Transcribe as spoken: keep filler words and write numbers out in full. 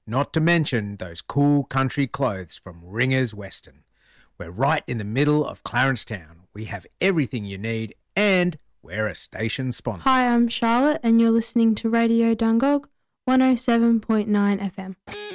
Not to mention those cool country clothes from Ringers Western. We're right in the middle of Clarence Town. We have everything you need and we're a station sponsor. Hi, I'm Charlotte and you're listening to Radio Dungog one oh seven point nine F M.